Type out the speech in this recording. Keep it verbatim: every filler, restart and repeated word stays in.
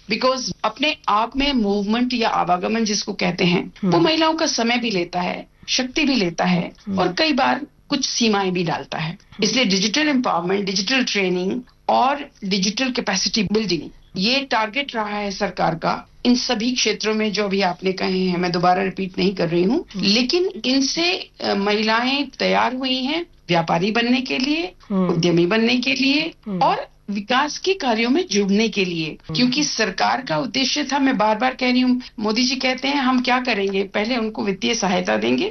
Because अपने आप में मूवमेंट या आवागमन जिसको कहते हैं वो महिलाओं का समय भी लेता है, शक्ति भी लेता है और कई बार कुछ सीमाएं भी डालता है। इसलिए डिजिटल एम्पावरमेंट, डिजिटल ट्रेनिंग और डिजिटल कैपेसिटी बिल्डिंग ये टारगेट रहा है सरकार का इन सभी क्षेत्रों में जो अभी आपने कहे हैं। मैं दोबारा रिपीट नहीं कर रही हूँ, लेकिन इनसे महिलाएं तैयार हुई हैं व्यापारी बनने के लिए, उद्यमी बनने के लिए और विकास के कार्यों में जुड़ने के लिए। क्योंकि सरकार का उद्देश्य था, मैं बार बार कह रही हूँ, मोदी जी कहते हैं हम क्या करेंगे, पहले उनको वित्तीय सहायता देंगे